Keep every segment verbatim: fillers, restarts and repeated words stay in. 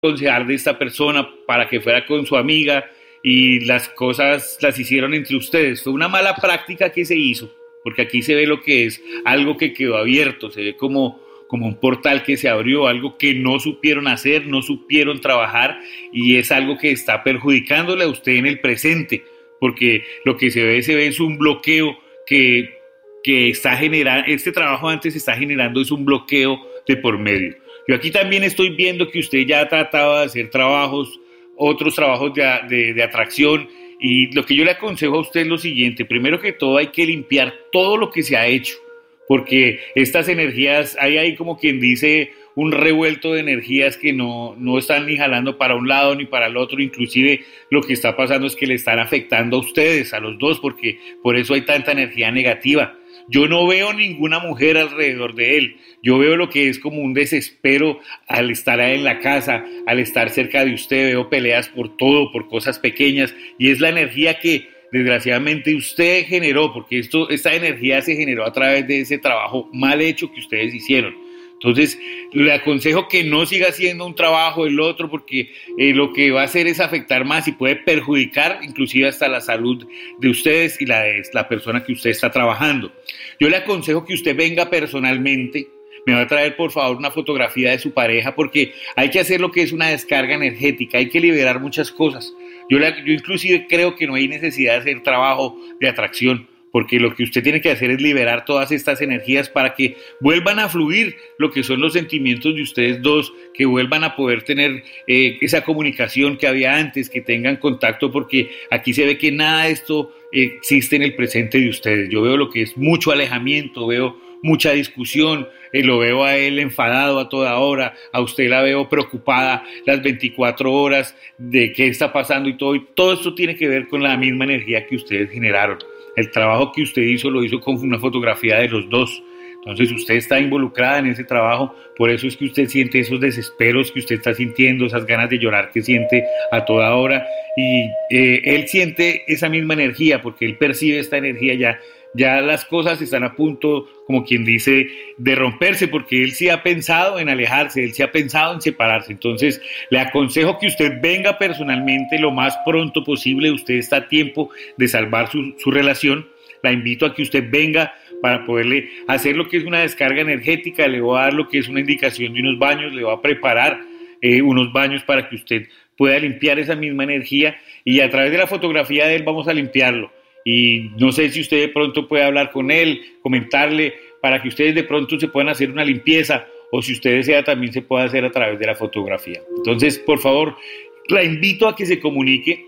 aconsejar de esta persona para que fuera con su amiga y las cosas las hicieron entre ustedes. Fue una mala práctica que se hizo, porque aquí se ve lo que es algo que quedó abierto, se ve como, como un portal que se abrió, algo que no supieron hacer, no supieron trabajar, y es algo que está perjudicándole a usted en el presente, porque lo que se ve, se ve es un bloqueo que, que está generando, este trabajo antes está generando es un bloqueo de por medio. Yo aquí también estoy viendo que usted ya ha tratado de hacer trabajos, otros trabajos de, de, de atracción, y lo que yo le aconsejo a usted es lo siguiente: primero que todo hay que limpiar todo lo que se ha hecho, porque estas energías, hay ahí como quien dice un revuelto de energías que no, no están ni jalando para un lado ni para el otro. Inclusive lo que está pasando es que le están afectando a ustedes, a los dos, porque por eso hay tanta energía negativa. Yo no veo ninguna mujer alrededor de él, yo veo lo que es como un desespero al estar en la casa, al estar cerca de usted. Veo peleas por todo, por cosas pequeñas, y es la energía que desgraciadamente usted generó, porque esto, esta energía se generó a través de ese trabajo mal hecho que ustedes hicieron. Entonces, le aconsejo que no siga haciendo un trabajo el otro, porque eh, lo que va a hacer es afectar más y puede perjudicar inclusive hasta la salud de ustedes y la de la persona que usted está trabajando. Yo le aconsejo que usted venga personalmente, me va a traer por favor una fotografía de su pareja, porque hay que hacer lo que es una descarga energética, hay que liberar muchas cosas. Yo, le, yo inclusive creo que no hay necesidad de hacer trabajo de atracción, porque lo que usted tiene que hacer es liberar todas estas energías para que vuelvan a fluir lo que son los sentimientos de ustedes dos, que vuelvan a poder tener eh, esa comunicación que había antes, que tengan contacto, porque aquí se ve que nada de esto eh, existe en el presente de ustedes. Yo veo lo que es mucho alejamiento, veo mucha discusión, eh, lo veo a él enfadado a toda hora, a usted la veo preocupada las veinticuatro horas de qué está pasando y todo, y todo esto tiene que ver con la misma energía que ustedes generaron. El trabajo que usted hizo lo hizo con una fotografía de los dos. Entonces usted está involucrada en ese trabajo, por eso es que usted siente esos desesperos que usted está sintiendo, esas ganas de llorar que siente a toda hora, y eh, él siente esa misma energía, porque él percibe esta energía ya. Ya las cosas están a punto, como quien dice, de romperse, porque él sí ha pensado en alejarse, él sí ha pensado en separarse. Entonces, le aconsejo que usted venga personalmente lo más pronto posible. Usted está a tiempo de salvar su, su relación. La invito a que usted venga para poderle hacer lo que es una descarga energética. Le voy a dar lo que es una indicación de unos baños, le voy a preparar eh, unos baños para que usted pueda limpiar esa misma energía, y a través de la fotografía de él vamos a limpiarlo. Y no sé si usted de pronto puede hablar con él, comentarle, para que ustedes de pronto se puedan hacer una limpieza, o si usted desea también se puede hacer a través de la fotografía. Entonces, por favor, la invito a que se comunique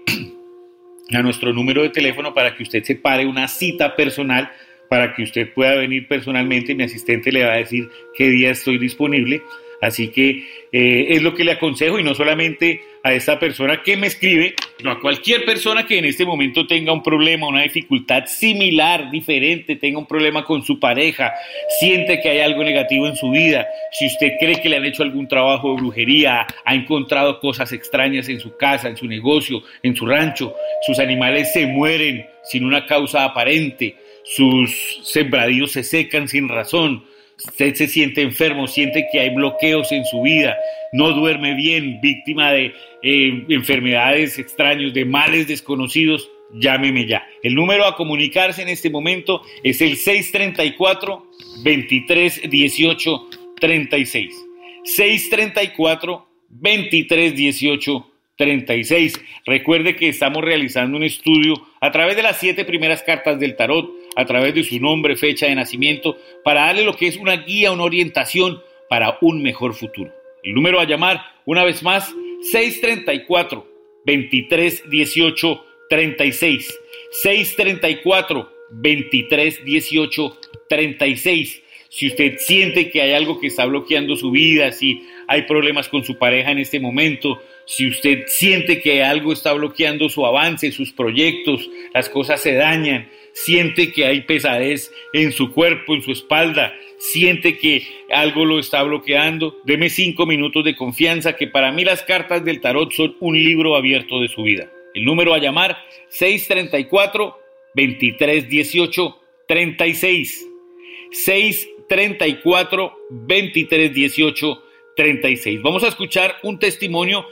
a nuestro número de teléfono para que usted separe una cita personal, para que usted pueda venir personalmente. Mi asistente le va a decir qué día estoy disponible. Así que eh, es lo que le aconsejo, y no solamente a esta persona que me escribe, sino a cualquier persona que en este momento tenga un problema, una dificultad similar, diferente, tenga un problema con su pareja, siente que hay algo negativo en su vida. Si usted cree que le han hecho algún trabajo de brujería, ha encontrado cosas extrañas en su casa, en su negocio, en su rancho, sus animales se mueren sin una causa aparente, sus sembradíos se secan sin razón, usted se siente enfermo, siente que hay bloqueos en su vida, no duerme bien, víctima de eh, enfermedades extrañas, de males desconocidos, llámeme ya. El número a comunicarse en este momento es el seis tres cuatro, veintitrés dieciocho, treinta y seis. seis tres cuatro, veintitrés dieciocho, treinta y seis. Recuerde que estamos realizando un estudio a través de las siete primeras cartas del tarot, a través de su nombre, fecha de nacimiento, para darle lo que es una guía, una orientación para un mejor futuro. El número a llamar, una vez más, seis tres cuatro, veintitrés dieciocho, treinta y seis. seis tres cuatro, veintitrés dieciocho, treinta y seis. Si usted siente que hay algo que está bloqueando su vida, si hay problemas con su pareja en este momento, si usted siente que algo está bloqueando su avance, sus proyectos, las cosas se dañan, siente que hay pesadez en su cuerpo, en su espalda, siente que algo lo está bloqueando, deme cinco minutos de confianza, que para mí las cartas del tarot son un libro abierto de su vida. El número a llamar, seis tres cuatro, veintitrés dieciocho, treinta y seis. seis tres cuatro, veintitrés dieciocho, treinta y seis. Vamos a escuchar un testimonio